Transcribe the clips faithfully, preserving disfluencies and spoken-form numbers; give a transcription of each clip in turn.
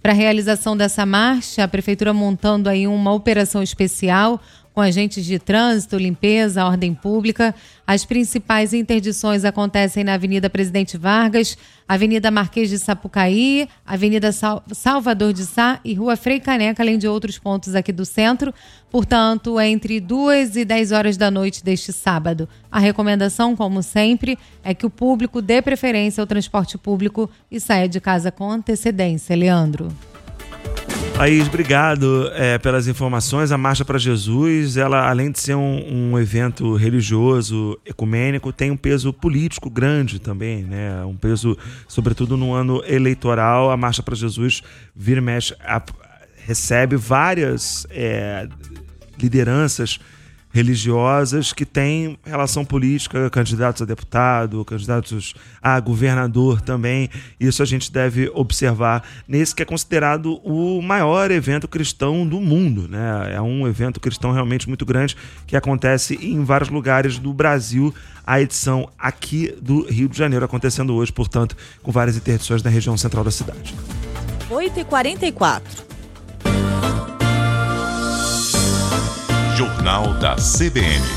Para a realização dessa marcha, a Prefeitura montando aí uma operação especial com agentes de trânsito, limpeza, ordem pública. As principais interdições acontecem na Avenida Presidente Vargas, Avenida Marquês de Sapucaí, Avenida Sal- Salvador de Sá e Rua Frei Caneca, além de outros pontos aqui do centro. Portanto, entre duas e dez horas da noite deste sábado. A recomendação, como sempre, é que o público dê preferência ao transporte público e saia de casa com antecedência. Leandro. Laís, obrigado é, pelas informações. A Marcha para Jesus, ela, além de ser um, um evento religioso, ecumênico, tem um peso político grande também, né? Um peso, sobretudo no ano eleitoral. A Marcha para Jesus vira e mexe, a, recebe várias é, lideranças religiosas que têm relação política, candidatos a deputado, candidatos a governador também. Isso a gente deve observar nesse que é considerado o maior evento cristão do mundo, né? É um evento cristão realmente muito grande que acontece em vários lugares do Brasil. A edição aqui do Rio de Janeiro acontecendo hoje, portanto, com várias interdições na região central da cidade. oito e quarenta e quatro. Jornal da C B N.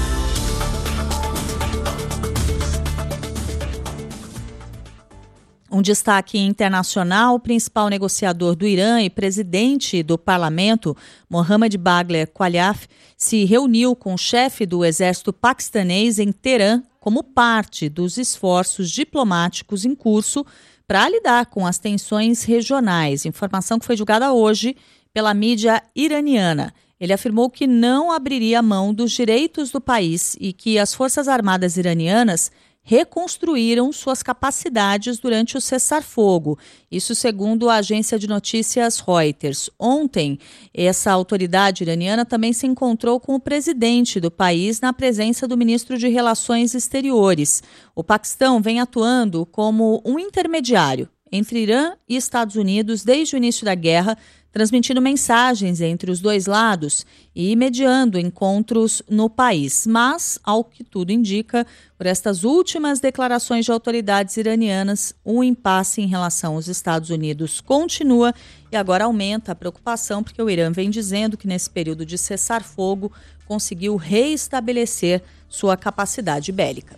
Um destaque internacional: o principal negociador do Irã e presidente do parlamento, Mohammad Bagher Qualiaf, se reuniu com o chefe do exército paquistanês em Teherã como parte dos esforços diplomáticos em curso para lidar com as tensões regionais. Informação que foi divulgada hoje pela mídia iraniana. Ele afirmou que não abriria mão dos direitos do país e que as Forças Armadas iranianas reconstruíram suas capacidades durante o cessar-fogo. Isso segundo a agência de notícias Reuters. Ontem, essa autoridade iraniana também se encontrou com o presidente do país na presença do ministro de Relações Exteriores. O Paquistão vem atuando como um intermediário entre Irã e Estados Unidos desde o início da guerra, transmitindo mensagens entre os dois lados e mediando encontros no país. Mas, ao que tudo indica, por estas últimas declarações de autoridades iranianas, o impasse em relação aos Estados Unidos continua e agora aumenta a preocupação, porque o Irã vem dizendo que nesse período de cessar-fogo conseguiu reestabelecer sua capacidade bélica.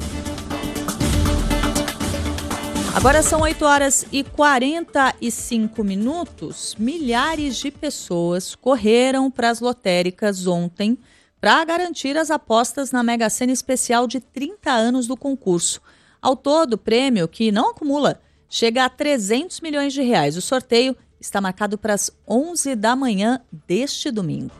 Agora são oito horas e quarenta e cinco minutos. Milhares de pessoas correram para as lotéricas ontem para garantir as apostas na Mega Sena especial de trinta anos do concurso. Ao todo, o prêmio, que não acumula, chega a trezentos milhões de reais. O sorteio está marcado para as onze da manhã deste domingo.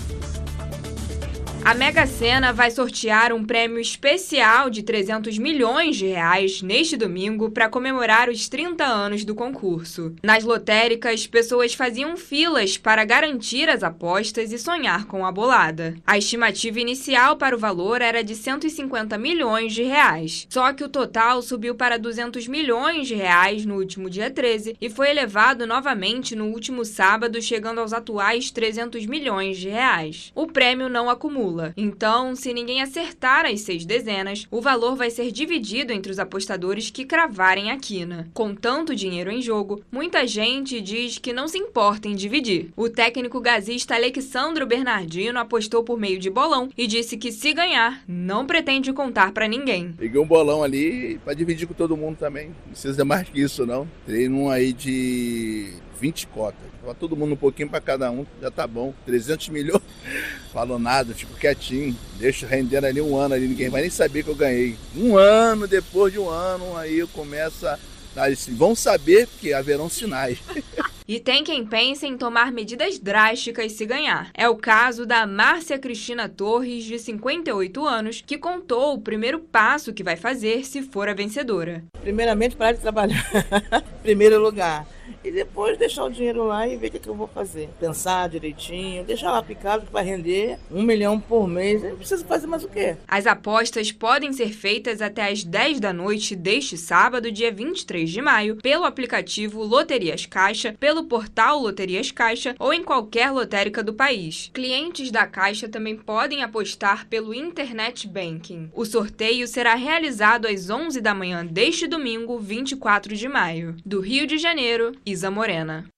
A Mega Sena vai sortear um prêmio especial de trezentos milhões de reais neste domingo para comemorar os trinta anos do concurso. Nas lotéricas, pessoas faziam filas para garantir as apostas e sonhar com a bolada. A estimativa inicial para o valor era de cento e cinquenta milhões de reais. Só que o total subiu para duzentos milhões de reais no último dia treze e foi elevado novamente no último sábado, chegando aos atuais trezentos milhões de reais. O prêmio não acumula. Então, se ninguém acertar as seis dezenas, o valor vai ser dividido entre os apostadores que cravarem a quina. Com tanto dinheiro em jogo, muita gente diz que não se importa em dividir. O técnico gazista Alexandro Bernardino apostou por meio de bolão e disse que, se ganhar, não pretende contar pra ninguém. Peguei um bolão ali pra dividir com todo mundo também. Não precisa mais que isso, não. Tem um aí de vinte cotas. Pra todo mundo um pouquinho pra cada um, já tá bom. trezentos milhões. Falo nada, fico quietinho. Deixo rendendo ali um ano ali, ninguém vai nem saber que eu ganhei. Um ano, depois de um ano, aí eu começo a... Assim, vão saber que haverão sinais. E tem quem pense em tomar medidas drásticas se ganhar. É o caso da Márcia Cristina Torres, de cinquenta e oito anos, que contou o primeiro passo que vai fazer se for a vencedora. Primeiramente, parar de trabalhar. Primeiro lugar. E depois deixar o dinheiro lá e ver o que, é que eu vou fazer. Pensar direitinho, deixar lá picado que vai render um milhão por mês. Eu preciso fazer mais o quê? As apostas podem ser feitas até às dez da noite deste sábado, dia vinte e três de maio, pelo aplicativo Loterias Caixa, pelo portal Loterias Caixa ou em qualquer lotérica do país. Clientes da Caixa também podem apostar pelo Internet Banking. O sorteio será realizado às onze da manhã deste domingo, vinte e quatro de maio. Do Rio de Janeiro, Isa Morena.